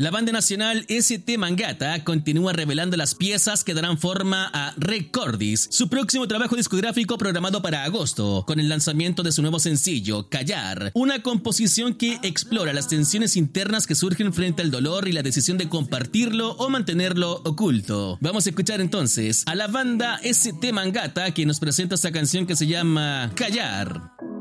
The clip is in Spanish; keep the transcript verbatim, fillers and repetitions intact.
La banda nacional S T Mangata continúa revelando las piezas que darán forma a Recordis, su próximo trabajo discográfico programado para agosto, con el lanzamiento de su nuevo sencillo, Callar, una composición que explora las tensiones internas que surgen frente al dolor y la decisión de compartirlo o mantenerlo oculto. Vamos a escuchar entonces a la banda S T Mangata, que nos presenta esta canción que se llama Callar.